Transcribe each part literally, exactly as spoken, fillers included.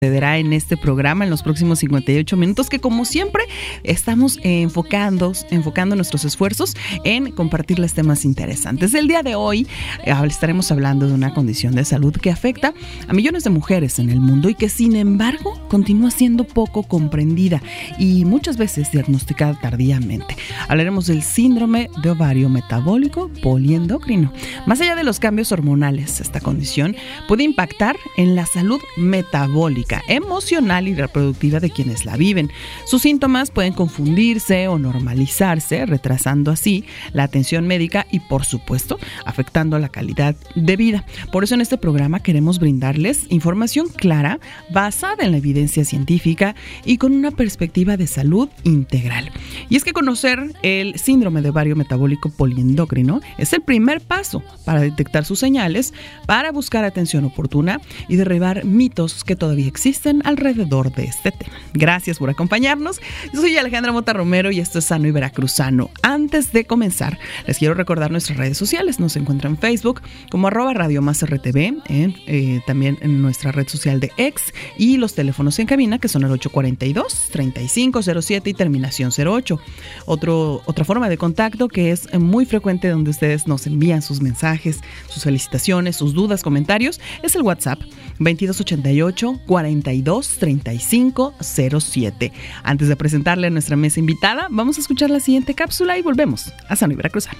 sucederá en este programa en los próximos cincuenta y ocho minutos, que como siempre estamos enfocando, enfocando nuestros esfuerzos en compartirles temas interesantes. El día de hoy eh, estaremos hablando de una condición de salud que afecta a millones de mujeres en el mundo y que sin embargo continúa siendo poco comprendida y muchas veces diagnosticada tardíamente. Hablaremos del síndrome de ovario metabólico poliendocrino. Más allá de los cambios hormonales, esta condición puede impactar en la salud metabólica, emocional y reproductiva de quienes la viven. Sus síntomas pueden confundirse o normalizarse, retrasando así la atención médica y, por supuesto, afectando la calidad de vida. Por eso en este programa queremos brindarles información clara, basada en la evidencia científica y con una perspectiva de salud integral. Y es que conocer el síndrome de ovario metabólico poliendocrino es el primer paso para detectar sus señales, para buscar atención oportuna y derribar mitos que todavía existen alrededor de este tema. Gracias por acompañarnos. Yo soy Alejandra Mota Romero y esto es Sano y Veracruzano. Antes de comenzar, les quiero recordar nuestras redes sociales. Nos encuentran en Facebook como arroba Radio Más R T V, eh, eh, también en nuestra red social de X, y los teléfonos en cabina que son el ocho cuatro dos, tres cinco cero siete y terminación cero ocho. Otro, otra forma de contacto que es muy frecuente, donde ustedes nos envían sus mensajes, sus felicitaciones, sus dudas, comentarios, es el WhatsApp veintidós ochenta y ocho, cuarenta y dos, treinta y cinco cero siete. Antes de presentarle a nuestra mesa invitada, vamos a escuchar la siguiente cápsula y volvemos a Sano y Veracruzano.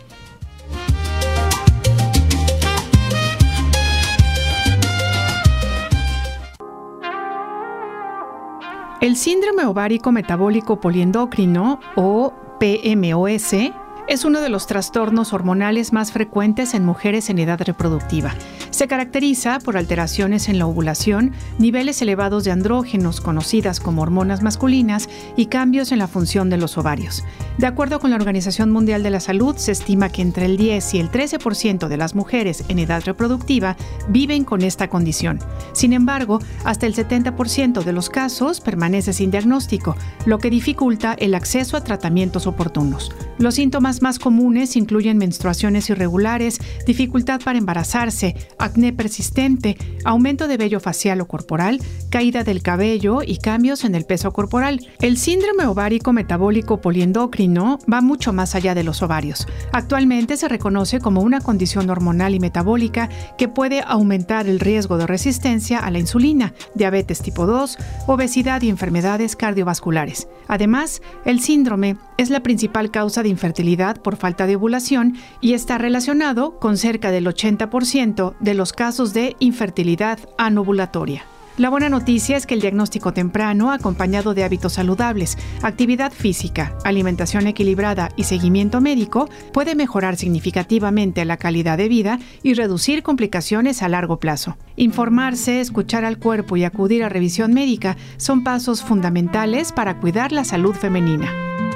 El síndrome ovárico metabólico poliendocrino, o P M O S, es uno de los trastornos hormonales más frecuentes en mujeres en edad reproductiva. Se caracteriza por alteraciones en la ovulación, niveles elevados de andrógenos, conocidas como hormonas masculinas, y cambios en la función de los ovarios. De acuerdo con la Organización Mundial de la Salud, se estima que entre el diez y el trece por ciento de las mujeres en edad reproductiva viven con esta condición. Sin embargo, hasta el setenta por ciento de los casos permanece sin diagnóstico, lo que dificulta el acceso a tratamientos oportunos. Los síntomas más comunes incluyen menstruaciones irregulares, dificultad para embarazarse, acné persistente, aumento de vello facial o corporal, caída del cabello y cambios en el peso corporal. El síndrome ovárico metabólico poliendocrino va mucho más allá de los ovarios. Actualmente se reconoce como una condición hormonal y metabólica que puede aumentar el riesgo de resistencia a la insulina, diabetes tipo dos, obesidad y enfermedades cardiovasculares. Además, el síndrome es la principal causa de infertilidad por falta de ovulación y está relacionado con cerca del ochenta por ciento de los casos de infertilidad anovulatoria. La buena noticia es que el diagnóstico temprano, acompañado de hábitos saludables, actividad física, alimentación equilibrada y seguimiento médico, puede mejorar significativamente la calidad de vida y reducir complicaciones a largo plazo. Informarse, escuchar al cuerpo y acudir a revisión médica son pasos fundamentales para cuidar la salud femenina.